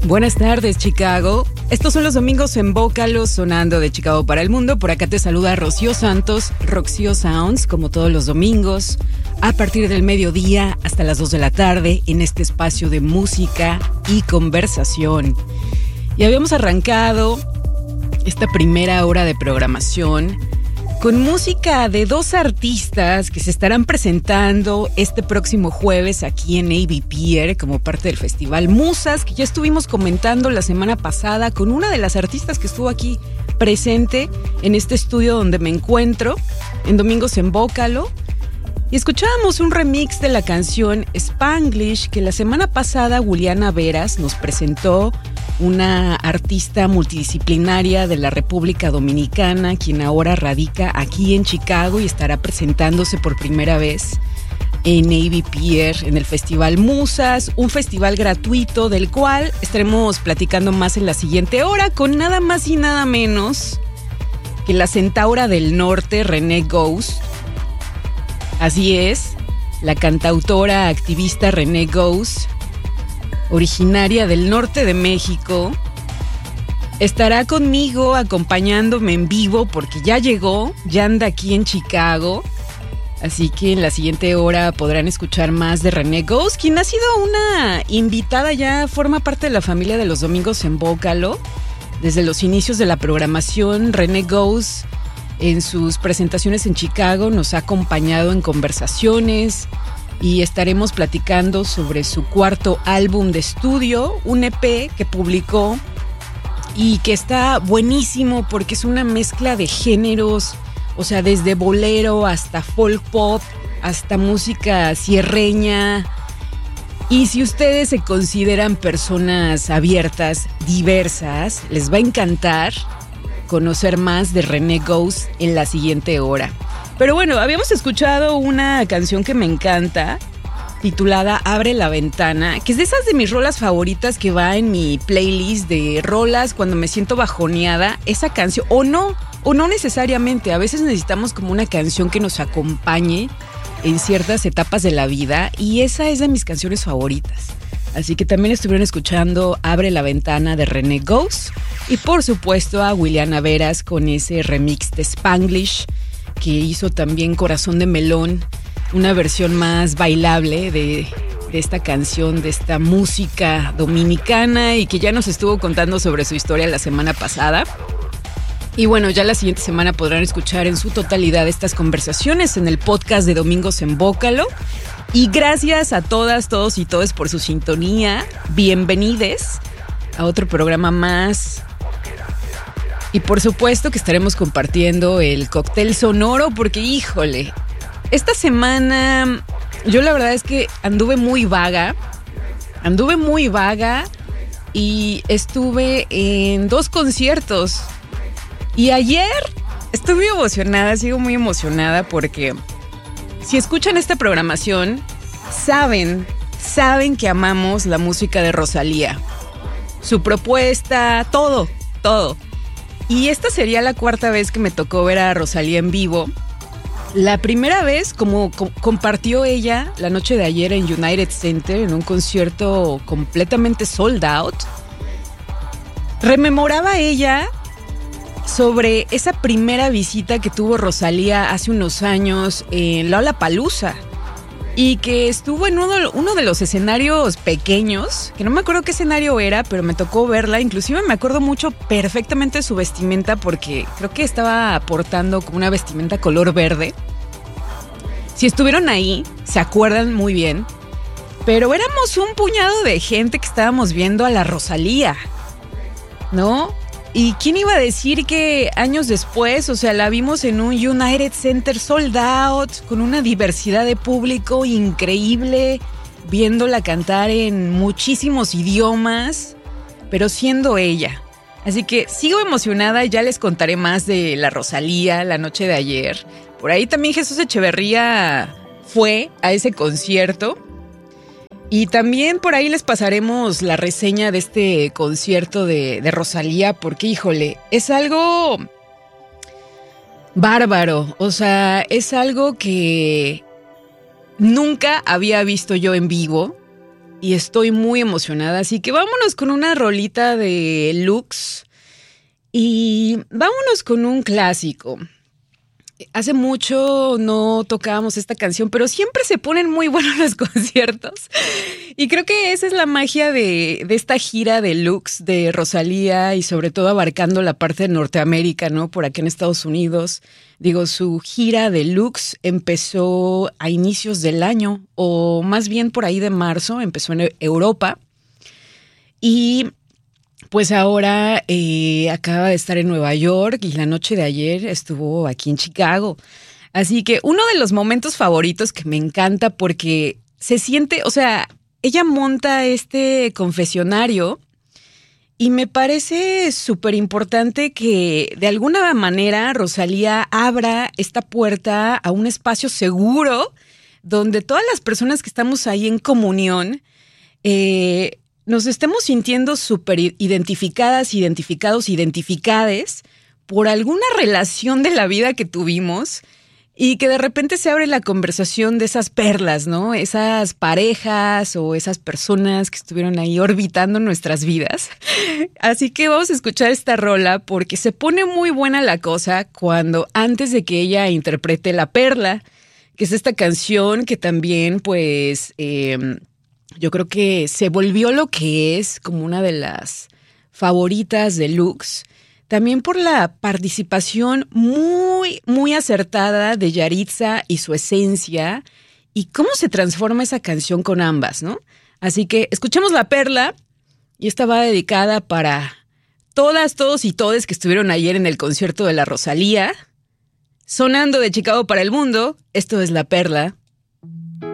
Buenas tardes, Chicago. Estos son los domingos en Bócalo, sonando de Chicago para el mundo. Por acá te saluda Rocío Santos, Roxio Sounds, como todos los domingos, a partir del mediodía hasta las 2 de la tarde, en este espacio de música y conversación. Y habíamos arrancado esta primera hora de programación con música de dos artistas que se estarán presentando este próximo jueves aquí en Navy Pier como parte del Festival Musas, que ya estuvimos comentando la semana pasada con una de las artistas que estuvo aquí presente en este estudio donde me encuentro, en Domingos en Bócalo. Y escuchábamos un remix de la canción Spanglish que la semana pasada Juliana Veras nos presentó, una artista multidisciplinaria de la República Dominicana, quien ahora radica aquí en Chicago y estará presentándose por primera vez en Navy Pier, en el Festival Musas, un festival gratuito del cual estaremos platicando más en la siguiente hora con nada más y nada menos que la centaura del norte, René Ghost. Así es, la cantautora activista René Ghost, originaria del norte de México, estará conmigo acompañándome en vivo porque ya llegó, ya anda aquí en Chicago. Así que en la siguiente hora podrán escuchar más de René Ghost, quien ha sido una invitada, ya forma parte de la familia de los domingos en Bócalo. Desde los inicios de la programación, René Ghost en sus presentaciones en Chicago nos ha acompañado en conversaciones y estaremos platicando sobre su cuarto álbum de estudio, un EP que publicó y que está buenísimo porque es una mezcla de géneros, o sea, desde bolero hasta folk pop, hasta música sierreña. Y si ustedes se consideran personas abiertas, diversas, les va a encantar conocer más de René Ghost en la siguiente hora. Pero bueno, habíamos escuchado una canción que me encanta, titulada Abre la Ventana, que es de esas de mis rolas favoritas que va en mi playlist de rolas cuando me siento bajoneada. Esa canción, o no necesariamente, a veces necesitamos como una canción que nos acompañe en ciertas etapas de la vida, y esa es de mis canciones favoritas. Así que también estuvieron escuchando Abre la Ventana de René Ghost, y por supuesto a Juliana Veras con ese remix de Spanglish, que hizo también Corazón de Melón, una versión más bailable de esta canción, de esta música dominicana, y que ya nos estuvo contando sobre su historia la semana pasada. Y bueno, ya la siguiente semana podrán escuchar en su totalidad estas conversaciones en el podcast de Domingos en Bócalo. Y gracias a todas, todos y todes por su sintonía. Bienvenides a otro programa más. Y por supuesto que estaremos compartiendo el cóctel sonoro porque, híjole, esta semana yo la verdad es que anduve muy vaga y estuve en 2 conciertos. Y ayer estoy muy emocionada, sigo muy emocionada porque si escuchan esta programación, saben que amamos la música de Rosalía, su propuesta, todo. Y esta sería la 4ª vez que me tocó ver a Rosalía en vivo. La primera vez, como compartió ella la noche de ayer en United Center, en un concierto completamente sold out, rememoraba ella sobre esa primera visita que tuvo Rosalía hace unos años en Lollapalooza, y que estuvo en uno de los escenarios pequeños, que no me acuerdo qué escenario era, pero me tocó verla. Inclusive me acuerdo mucho perfectamente de su vestimenta porque creo que estaba portando como una vestimenta color verde. Si estuvieron ahí, se acuerdan muy bien, pero éramos un puñado de gente que estábamos viendo a la Rosalía, ¿no? ¿Y quién iba a decir que años después, o sea, la vimos en un United Center sold out, con una diversidad de público increíble, viéndola cantar en muchísimos idiomas, pero siendo ella? Así que sigo emocionada y ya les contaré más de la Rosalía la noche de ayer. Por ahí también Jesús Echeverría fue a ese concierto. Y también por ahí les pasaremos la reseña de este concierto de Rosalía, porque, híjole, es algo bárbaro. O sea, es algo que nunca había visto yo en vivo. y estoy muy emocionada. Así que vámonos con una rolita de Lux y vámonos con un clásico. Hace mucho no tocábamos esta canción, pero siempre se ponen muy buenos los conciertos. Y creo que esa es la magia de esta gira de Lux de Rosalía y sobre todo abarcando la parte de Norteamérica, ¿no? Por aquí en Estados Unidos. Digo, su gira de Lux empezó a inicios del año, o más bien por ahí de marzo, empezó en Europa. Y pues ahora acaba de estar en Nueva York y la noche de ayer estuvo aquí en Chicago. Así que uno de los momentos favoritos que me encanta porque se siente, o sea, ella monta este confesionario y me parece súper importante que de alguna manera Rosalía abra esta puerta a un espacio seguro donde todas las personas que estamos ahí en comunión nos estemos sintiendo súper identificadas, identificados, identificades por alguna relación de la vida que tuvimos y que de repente se abre la conversación de esas perlas, ¿no? Esas parejas o esas personas que estuvieron ahí orbitando nuestras vidas. Así que vamos a escuchar esta rola porque se pone muy buena la cosa cuando antes de que ella interprete La Perla, que es esta canción que también pues yo creo que se volvió lo que es como una de las favoritas de Lux. También por la participación muy, muy acertada de Yaritza y su esencia y cómo se transforma esa canción con ambas, ¿no? Así que escuchemos La Perla y esta va dedicada para todas, todos y todes que estuvieron ayer en el concierto de la Rosalía. Sonando de Chicago para el mundo, esto es La Perla.